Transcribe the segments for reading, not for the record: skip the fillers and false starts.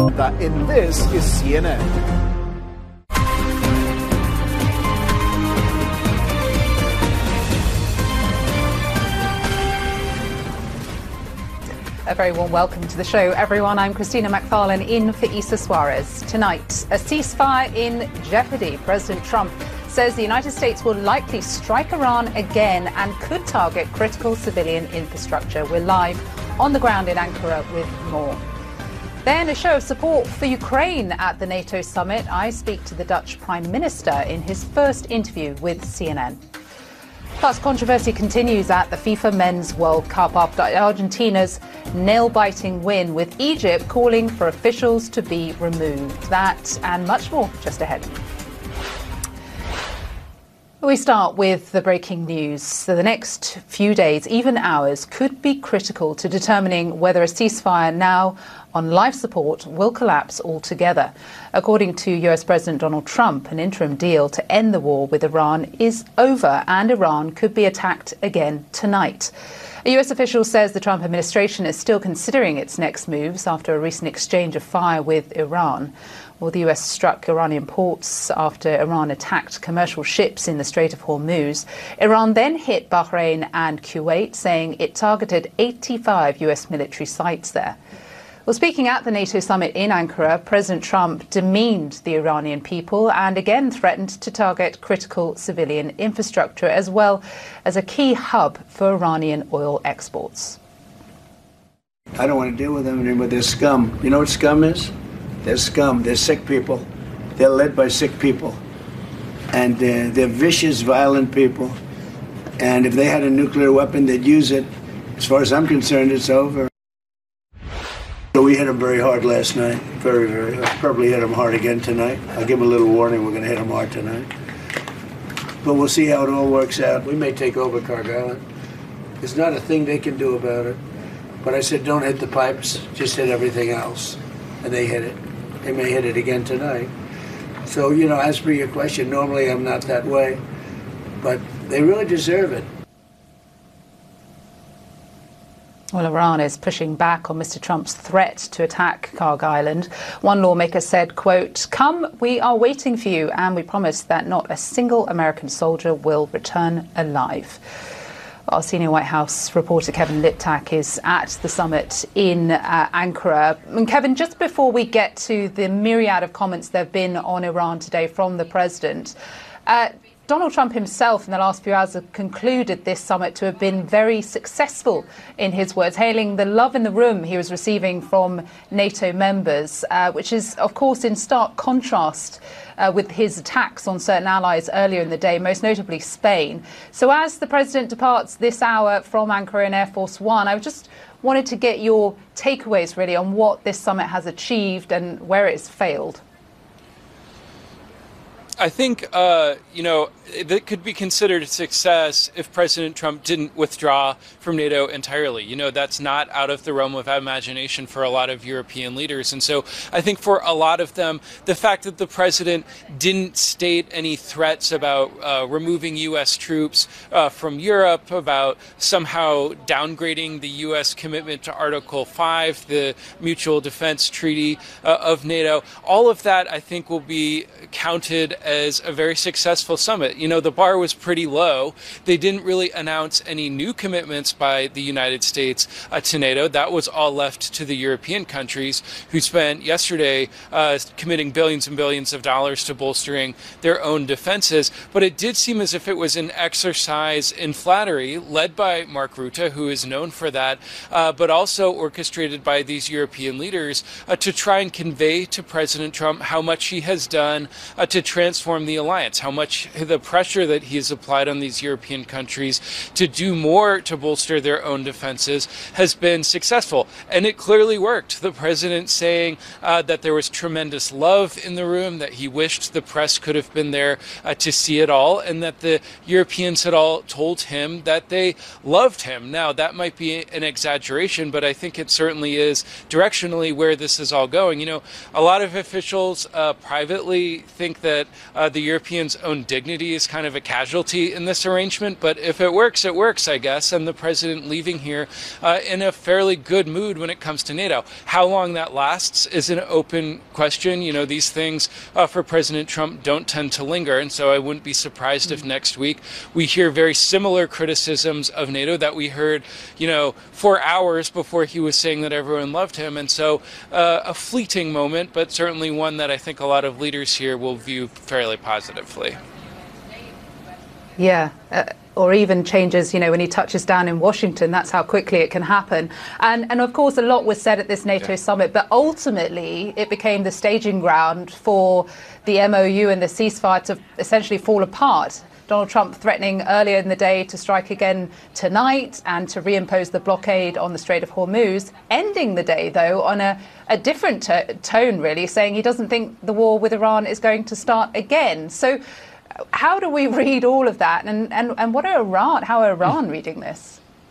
And this is CNN. A very warm welcome to the show, everyone. I'm Christina McFarlane in for Issa Suarez. Tonight, a ceasefire in jeopardy. President Trump says the United States will likely strike Iran again and could target critical civilian infrastructure. We're live on the ground in Ankara with more. Then a show of support for Ukraine at the NATO summit. I speak to the Dutch Prime Minister in his first interview with CNN. Plus, controversy continues at the FIFA Men's World Cup after Argentina's nail-biting win, with Egypt calling for officials to be removed. That and much more just ahead. We start with the breaking news. So the next few days, even hours, could be critical to determining whether a ceasefire now on life support will collapse altogether. According to US President Donald Trump, an interim deal to end the war with Iran is over and Iran could be attacked again tonight. A US official says the Trump administration is still considering its next moves after a recent exchange of fire with Iran. Well, the US struck Iranian ports after Iran attacked commercial ships in the Strait of Hormuz. Iran then hit Bahrain and Kuwait, saying it targeted 85 US military sites there. Well, speaking at the NATO summit in Ankara, President Trump demeaned the Iranian people and again threatened to target critical civilian infrastructure as well as a key hub for Iranian oil exports. I don't want to deal with them anymore. They're scum. You know what scum is? They're scum. They're sick people. They're led by sick people. And they're vicious, violent people. And if they had a nuclear weapon, they'd use it. As far as I'm concerned, it's over. So we hit them very hard last night. Very, very hard. Probably hit them hard again tonight. I'll give them a little warning. We're going to hit them hard tonight. But we'll see how it all works out. We may take over Kharg Island. There's not a thing they can do about it. But I said, don't hit the pipes. Just hit everything else. And they hit it. They may hit it again tonight. So, you know, as per your question, normally I'm not that way. But they really deserve it. Well, Iran is pushing back on Mr. Trump's threat to attack Kharg Island. One lawmaker said, quote, "Come, we are waiting for you, and we promise that not a single American soldier will return alive." Our senior White House reporter Kevin Liptak is at the summit in Ankara. And Kevin, just before we get to the myriad of comments there have been on Iran today from the president, Donald Trump himself in the last few hours have concluded this summit to have been very successful, in his words, hailing the love in the room he was receiving from NATO members, which is, of course, in stark contrast with his attacks on certain allies earlier in the day, most notably Spain. So as the president departs this hour from Ankara in Air Force One, I just wanted to get your takeaways, really, on what this summit has achieved and where it's failed. I think, that could be considered a success if President Trump didn't withdraw from NATO entirely. That's not out of the realm of imagination for a lot of European leaders. And so I think for a lot of them, the fact that the president didn't state any threats about removing U.S. troops from Europe, about somehow downgrading the U.S. commitment to Article 5, the Mutual Defense Treaty of NATO, all of that I think will be counted as a very successful summit. The bar was pretty low. They didn't really announce any new commitments by the United States to NATO. That was all left to the European countries, who spent yesterday committing billions and billions of dollars to bolstering their own defenses. But it did seem as if it was an exercise in flattery, led by Mark Rutte, who is known for that, but also orchestrated by these European leaders to try and convey to President Trump how much he has done to transform the alliance, how much the pressure that he has applied on these European countries to do more to bolster their own defenses has been successful. And it clearly worked. The president saying that there was tremendous love in the room, that he wished the press could have been there to see it all, and that the Europeans had all told him that they loved him. Now, that might be an exaggeration, but I think it certainly is directionally where this is all going. A lot of officials privately think that the Europeans' own dignity is kind of a casualty in this arrangement. But if it works, I guess. And the president leaving here in a fairly good mood when it comes to NATO. How long that lasts is an open question. You know, these things for President Trump don't tend to linger. And so I wouldn't be surprised if next week we hear very similar criticisms of NATO that we heard, you know, 4 hours before he was saying that everyone loved him. And so a fleeting moment, but certainly one that I think a lot of leaders here will view fairly positively. Yeah. Or even changes, you know, when he touches down in Washington, that's how quickly it can happen. And of course, a lot was said at this NATO summit, but ultimately it became the staging ground for the MOU and the ceasefire to essentially fall apart. Donald Trump threatening earlier in the day to strike again tonight and to reimpose the blockade on the Strait of Hormuz, ending the day, though, on a different tone, really, saying he doesn't think the war with Iran is going to start again. So how do we read all of that? And how are Iran reading this?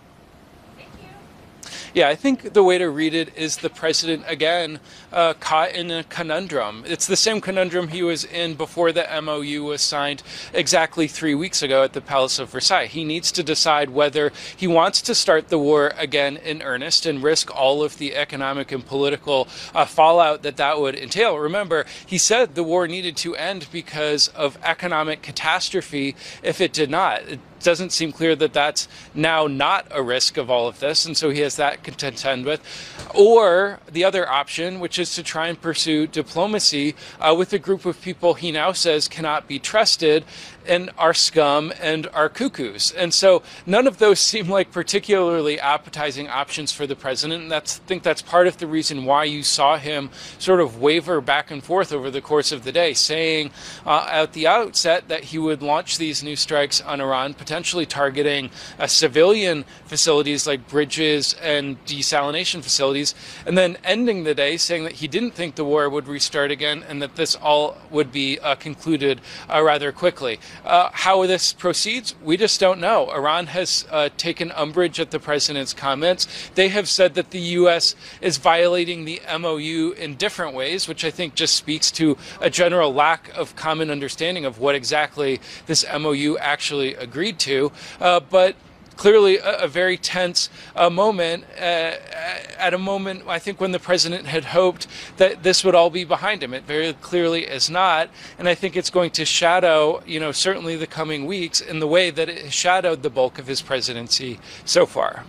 Yeah, I think the way to read it is the president, again, caught in a conundrum. It's the same conundrum he was in before the MOU was signed exactly 3 weeks ago at the Palace of Versailles. He needs to decide whether he wants to start the war again in earnest and risk all of the economic and political fallout that would entail. Remember, he said the war needed to end because of economic catastrophe if it did not. It doesn't seem clear that that's now not a risk of all of this, and so he has that to contend with. Or the other option, which is to try and pursue diplomacy with a group of people he now says cannot be trusted and are scum and are cuckoos. And so none of those seem like particularly appetizing options for the president. And I think that's part of the reason why you saw him sort of waver back and forth over the course of the day, saying at the outset that he would launch these new strikes on Iran, potentially targeting civilian facilities like bridges and desalination facilities, and then ending the day saying that he didn't think the war would restart again and that this all would be concluded rather quickly. How this proceeds, we just don't know. Iran has taken umbrage at the president's comments. They have said that the U.S. is violating the MOU in different ways, which I think just speaks to a general lack of common understanding of what exactly this MOU actually agreed to. But clearly a very tense moment, at a moment, I think, when the president had hoped that this would all be behind him. It very clearly is not. And I think it's going to shadow, certainly the coming weeks in the way that it has shadowed the bulk of his presidency so far.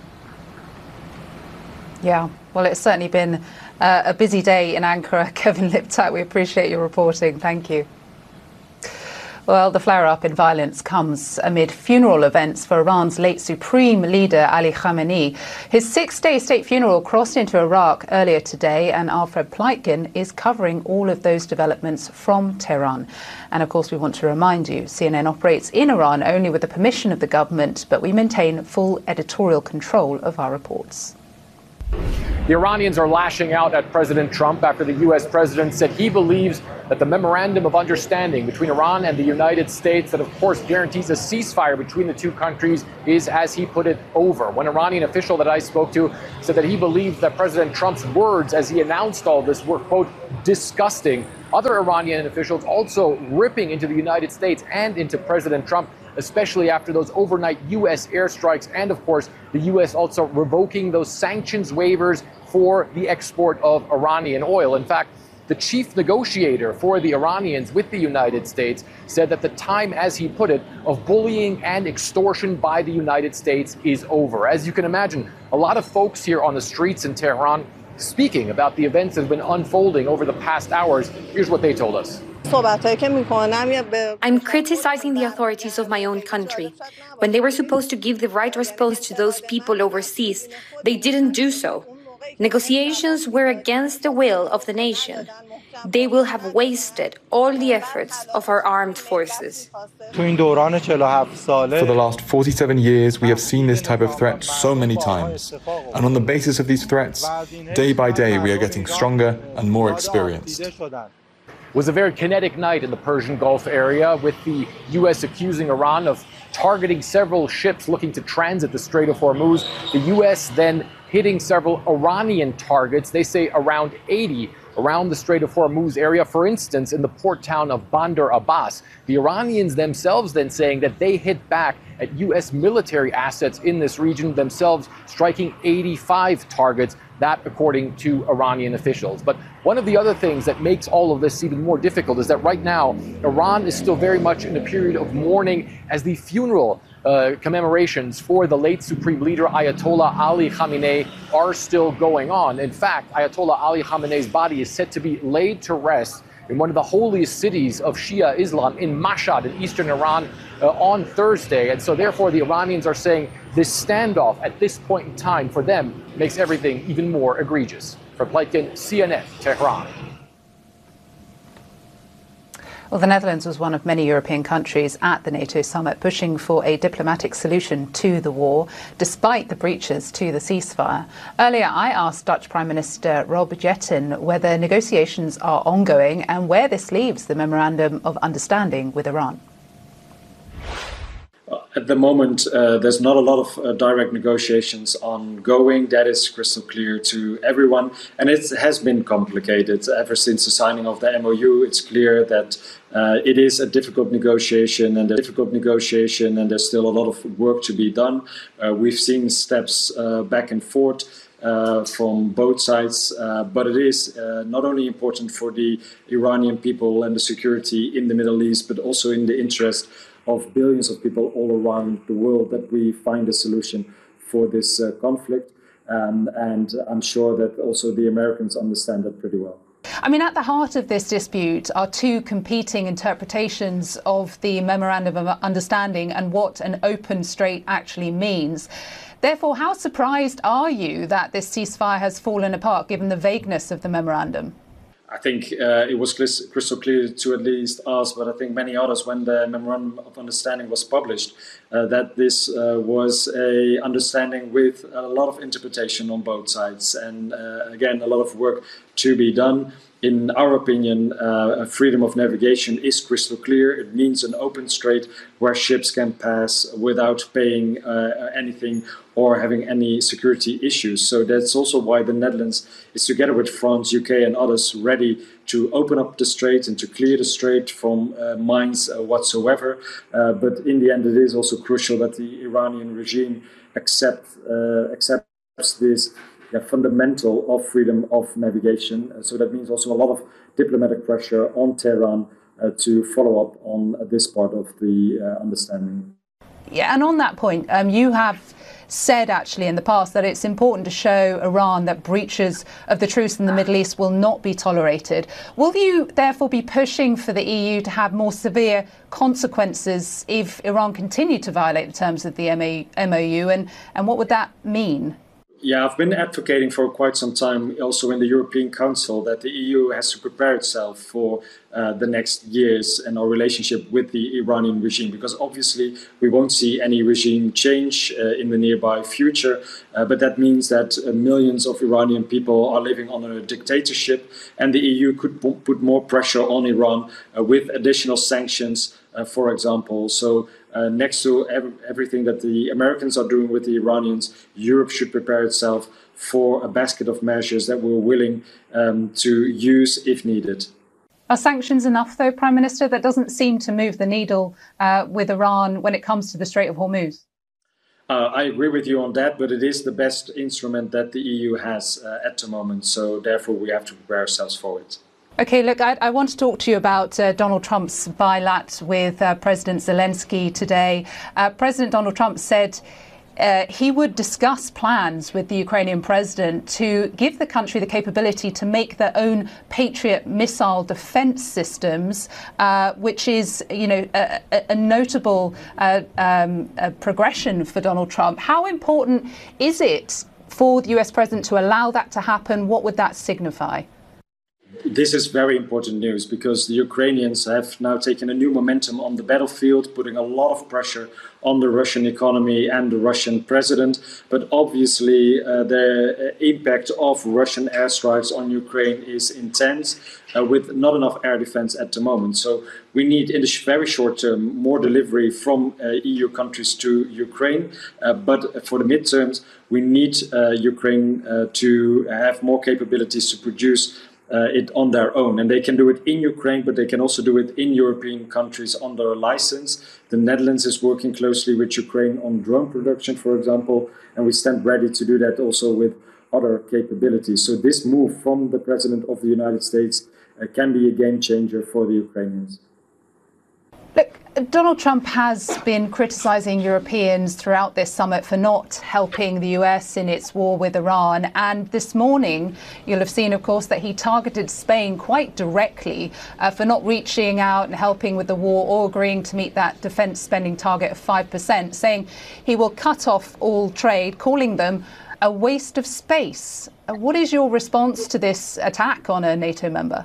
Yeah, well, it's certainly been a busy day in Ankara. Kevin Liptak, we appreciate your reporting. Thank you. Well, the flare-up in violence comes amid funeral events for Iran's late supreme leader, Ali Khamenei. His 6-day state funeral crossed into Iraq earlier today, and Alfred Pleitgen is covering all of those developments from Tehran. And of course, we want to remind you, CNN operates in Iran only with the permission of the government, but we maintain full editorial control of our reports. The Iranians are lashing out at President Trump after the U.S. president said he believes that the memorandum of understanding between Iran and the United States that, of course, guarantees a ceasefire between the two countries is, as he put it, over. One Iranian official that I spoke to said that he believes that President Trump's words as he announced all this were, quote, disgusting. Other Iranian officials also ripping into the United States and into President Trump, especially after those overnight U.S. airstrikes and, of course, the U.S. also revoking those sanctions waivers for the export of Iranian oil. In fact, the chief negotiator for the Iranians with the United States said that the time, as he put it, of bullying and extortion by the United States is over. As you can imagine, a lot of folks here on the streets in Tehran speaking about the events that have been unfolding over the past hours. Here's what they told us. I'm criticizing the authorities of my own country. When they were supposed to give the right response to those people overseas, they didn't do so. Negotiations were against the will of the nation. They will have wasted all the efforts of our armed forces. For the last 47 years, we have seen this type of threat so many times. And on the basis of these threats, day by day, we are getting stronger and more experienced. It was a very kinetic night in the Persian Gulf area, with the U.S. accusing Iran of targeting several ships looking to transit the Strait of Hormuz. The U.S. then hitting several Iranian targets. They say around 80 around the Strait of Hormuz area, for instance, in the port town of Bandar Abbas. The Iranians themselves then saying that they hit back at U.S. military assets in this region, themselves striking 85 targets, that according to Iranian officials. But one of the other things that makes all of this even more difficult is that right now, Iran is still very much in a period of mourning as the funeral commemorations for the late Supreme Leader Ayatollah Ali Khamenei are still going on. In fact, Ayatollah Ali Khamenei's body is set to be laid to rest in one of the holiest cities of Shia Islam in Mashhad in eastern Iran on Thursday. And so therefore the Iranians are saying this standoff at this point in time for them makes everything even more egregious. For Pleitgen, CNN, Tehran. Well, the Netherlands was one of many European countries at the NATO summit pushing for a diplomatic solution to the war, despite the breaches to the ceasefire. Earlier, I asked Dutch Prime Minister Rob Jetten whether negotiations are ongoing and where this leaves the Memorandum of Understanding with Iran. At the moment, there's not a lot of direct negotiations ongoing. That is crystal clear to everyone. And it has been complicated. Ever since the signing of the MOU, it's clear that it is a difficult negotiation, and there's still a lot of work to be done. We've seen steps back and forth from both sides, but it is not only important for the Iranian people and the security in the Middle East, but also in the interest of billions of people all around the world that we find a solution for this conflict. And I'm sure that also the Americans understand that pretty well. I mean, at the heart of this dispute are two competing interpretations of the Memorandum of Understanding and what an open strait actually means. Therefore, how surprised are you that this ceasefire has fallen apart, given the vagueness of the memorandum? I think it was crystal clear to at least us, but I think many others, when the Memorandum of Understanding was published, that this was a understanding with a lot of interpretation on both sides, and again, a lot of work to be done. In our opinion, freedom of navigation is crystal clear. It means an open strait where ships can pass without paying anything or having any security issues. So that's also why the Netherlands is, together with France, UK and others, ready to open up the strait and to clear the strait from mines whatsoever. But in the end, it is also crucial that the Iranian regime accepts this fundamental of freedom of navigation. So that means also a lot of diplomatic pressure on Tehran to follow up on this part of the understanding. Yeah, and on that point, you have said actually in the past that it's important to show Iran that breaches of the truce in the Middle East will not be tolerated. Will you therefore be pushing for the EU to have more severe consequences if Iran continued to violate the terms of the MOU, and what would that mean? Yeah, I've been advocating for quite some time, also in the European Council, that the EU has to prepare itself for the next years and our relationship with the Iranian regime, because obviously we won't see any regime change in the nearby future. But that means that millions of Iranian people are living under a dictatorship, and the EU could put more pressure on Iran with additional sanctions, for example. So next to everything that the Americans are doing with the Iranians, Europe should prepare itself for a basket of measures that we're willing to use if needed. Are sanctions enough, though, Prime Minister? That doesn't seem to move the needle with Iran when it comes to the Strait of Hormuz. I agree with you on that, but it is the best instrument that the EU has at the moment. So therefore, we have to prepare ourselves for it. OK, look, I want to talk to you about Donald Trump's bilat with President Zelensky today. President Donald Trump said he would discuss plans with the Ukrainian president to give the country the capability to make their own Patriot missile defense systems, which is, a notable progression for Donald Trump. How important is it for the US president to allow that to happen? What would that signify? This is very important news because the Ukrainians have now taken a new momentum on the battlefield, putting a lot of pressure on the Russian economy and the Russian president. But obviously, the impact of Russian airstrikes on Ukraine is intense, with not enough air defense at the moment. So we need, in the very short term, more delivery from EU countries to Ukraine. But for the midterms, we need Ukraine to have more capabilities to produce it on their own. And they can do it in Ukraine, but they can also do it in European countries under a license. The Netherlands is working closely with Ukraine on drone production, for example, and we stand ready to do that also with other capabilities. So this move from the President of the United States can be a game changer for the Ukrainians. Look, Donald Trump has been criticising Europeans throughout this summit for not helping the US in its war with Iran. And this morning, you'll have seen, of course, that he targeted Spain quite directly for not reaching out and helping with the war or agreeing to meet that defence spending target of 5%, saying he will cut off all trade, calling them a waste of space. What is your response to this attack on a NATO member?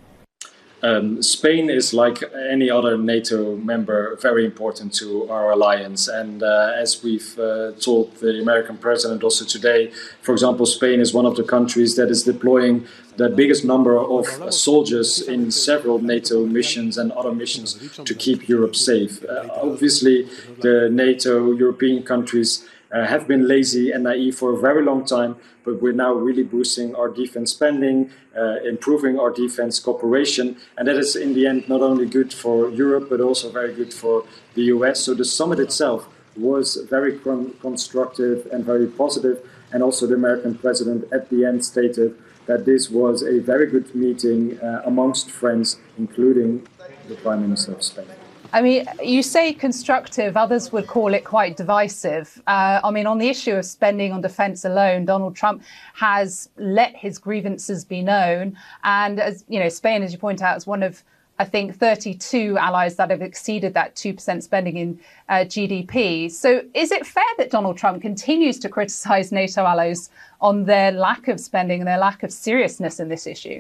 Spain is, like any other NATO member, very important to our alliance. And as we've told the American president also today, for example, Spain is one of the countries that is deploying the biggest number of soldiers in several NATO missions and other missions to keep Europe safe. Obviously, the NATO European countries have been lazy and naive for a very long time, but we're now really boosting our defense spending, improving our defense cooperation, and that is in the end not only good for Europe, but also very good for the US. So the summit itself was very constructive and very positive, and also the American president at the end stated that this was a very good meeting amongst friends, including the Prime Minister of Spain. I mean, you say constructive, others would call it quite divisive. I mean, on the issue of spending on defence alone, Donald Trump has let his grievances be known. And, as you know, Spain, as you point out, is one of, I think, 32 allies that have exceeded that 2% spending in GDP. So is it fair that Donald Trump continues to criticise NATO allies on their lack of spending and their lack of seriousness in this issue?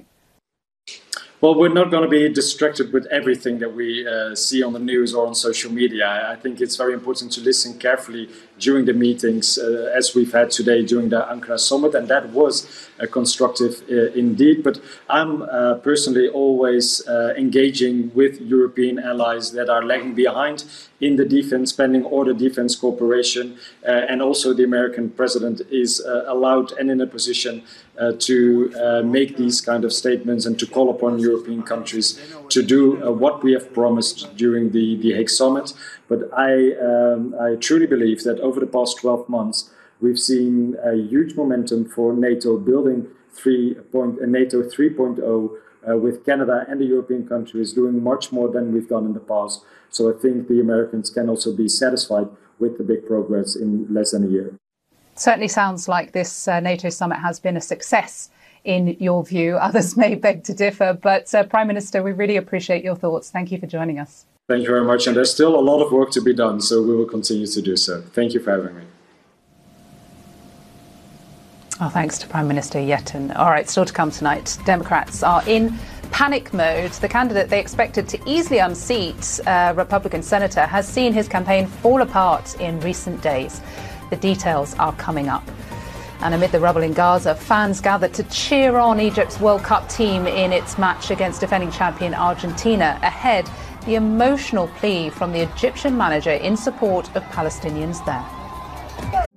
Well, we're not going to be distracted with everything that we see on the news or on social media. I think it's very important to listen carefully during the meetings, as we've had today during the Ankara summit, and that was constructive indeed. But I'm personally always engaging with European allies that are lagging behind in the defense spending or the defense cooperation, and also the American president is allowed and in a position to make these kind of statements and to call upon European countries to do what we have promised during the Hague summit. But I truly believe that over the past 12 months, we've seen a huge momentum for NATO building NATO 3.0 with Canada and the European countries doing much more than we've done in the past. So I think the Americans can also be satisfied with the big progress in less than a year. Certainly sounds like this NATO summit has been a success in your view. Others may beg to differ, but Prime Minister, we really appreciate your thoughts. Thank you for joining us. Thank you very much. And there's still a lot of work to be done, so we will continue to do so. Thank you for having me. Oh, thanks to Prime Minister Yetten. All right, still to come tonight. Democrats are in panic mode. The candidate they expected to easily unseat, Republican senator, has seen his campaign fall apart in recent days. The details are coming up. And amid the rubble in Gaza, fans gathered to cheer on Egypt's World Cup team in its match against defending champion Argentina. Ahead, the emotional plea from the Egyptian manager in support of Palestinians there.